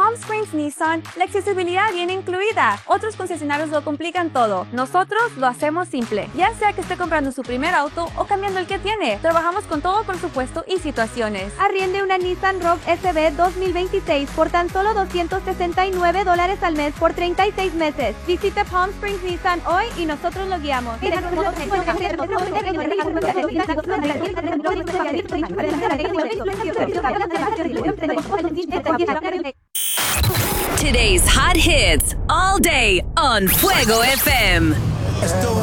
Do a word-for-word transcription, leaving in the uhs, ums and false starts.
Palm Springs Nissan, la accesibilidad viene incluida. Otros concesionarios lo complican todo. Nosotros lo hacemos simple. Ya sea que esté comprando su primer auto o cambiando el que tiene. Trabajamos con todo presupuesto y situaciones. Arriende una Nissan Rogue S V dos mil veintiséis por tan solo doscientos sesenta y nueve dólares al mes por treinta y seis meses. Visite Palm Springs Nissan hoy y nosotros lo guiamos. Today's hot hits all day on Fuego F M.